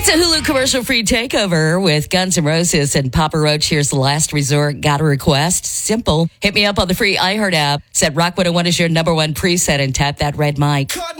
It's a Hulu commercial-free takeover with Guns N' Roses and Papa Roach. Here's The Last Resort. Got a request? Simple. Hit me up on the free iHeart app. Set Rock 101 as your number one preset and tap that red mic.